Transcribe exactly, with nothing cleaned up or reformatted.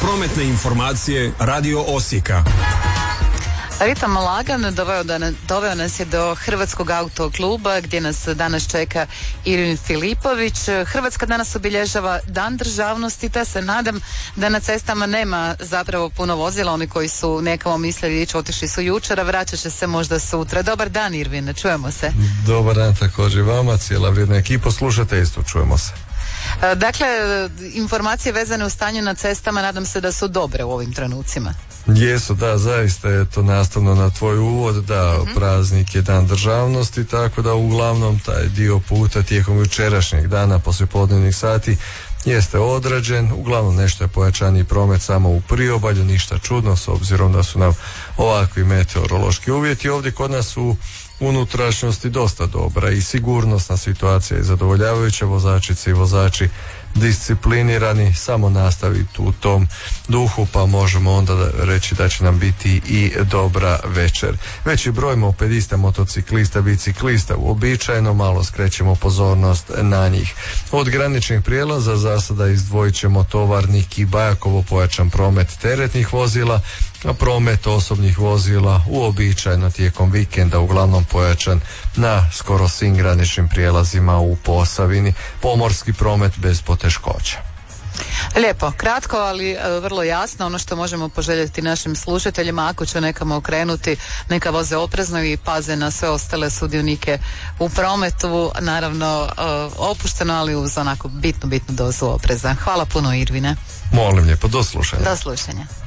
Prometne informacije Radio Osijeka. Ritam Lagan doveo, da, doveo nas je do Hrvatskog autokluba gdje nas danas čeka Irvin Filipović. Hrvatska danas obilježava Dan državnosti, te se nadam da na cestama nema zapravo puno vozila. Oni koji su nekamo mislili ići, otišli su jučer, a vraćat će se možda sutra. Dobar dan, Irvine, čujemo se. Dobar dan također vama, cijela vrijedna ekipa, slušate isto, čujemo se. Dakle, informacije vezane u stanju na cestama nadam se da su dobre u ovim trenucima. Jesu, da, zaista je to nastavno na tvoj uvod, da, mm-hmm. praznik je Dan državnosti, tako da uglavnom taj dio puta tijekom jučerašnjeg dana poslijepodnevnih sati jeste odrađen, uglavnom nešto je pojačani promet samo u priobalju, ništa čudno s obzirom da su nam ovakvi meteorološki uvjeti. Ovdje kod nas u unutrašnjosti dosta dobra i sigurnosna situacija je zadovoljavajuća, vozačice i vozači disciplinirani, samo nastaviti u tom duhu, pa možemo onda reći da će nam biti i dobra večer. Veći broj mopedista, motociklista, biciklista uobičajeno, malo skrećemo pozornost na njih. Od graničnih prijelaza za sada izdvojit ćemo Tovarnik i Bajakovo, pojačan promet teretnih vozila, a promet osobnih vozila uobičajeno tijekom vikenda uglavnom pojačan na skoro svim graničnim prijelazima u Posavini. Pomorski promet bez poteškoća. Lijepo, kratko, ali e, vrlo jasno. Ono što možemo poželjeti našim slušateljima, ako će nekamo okrenuti, neka voze oprezno i paze na sve ostale sudionike u prometu, naravno e, opušteno, ali uz onako bitnu, bitnu dozu opreza. Hvala puno, Irvine. Molim lijepo, do slušanja. Do slušanja.